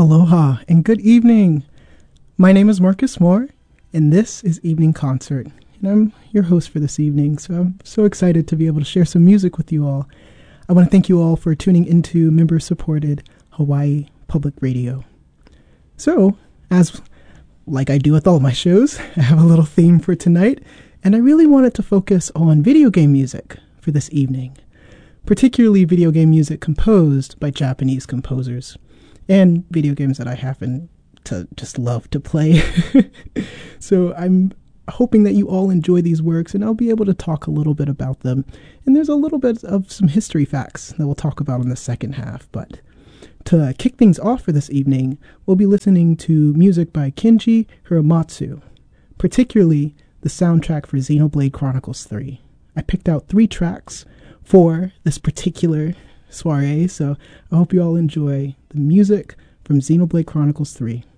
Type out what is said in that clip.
Aloha and good evening. My name is Marcus Moore, and this is Evening Concert. And I'm your host for this evening, so I'm so excited to be able to share some music with you all. I want to thank you all for tuning into member-supported Hawaii Public Radio. So, like I do with all my shows, I have a little theme for tonight, and I really wanted to focus on video game music for this evening, particularly video game music composed by Japanese composers, and video games that I happen to just love to play. So I'm hoping that you all enjoy these works, and I'll be able to talk a little bit about them. And there's a little bit of some history facts that we'll talk about in the second half. But to kick things off for this evening, we'll be listening to music by Kenji Hiramatsu, particularly the soundtrack for Xenoblade Chronicles 3. I picked out 3 tracks for this particular soiree, so I hope you all enjoy the music from Xenoblade Chronicles 3.